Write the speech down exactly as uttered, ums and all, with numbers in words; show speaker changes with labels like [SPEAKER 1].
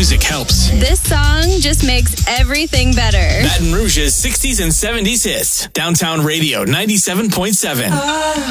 [SPEAKER 1] music helps.
[SPEAKER 2] This song just makes everything better.
[SPEAKER 1] Baton Rouge's sixties and seventies hits. Downtown Radio ninety-seven point seven.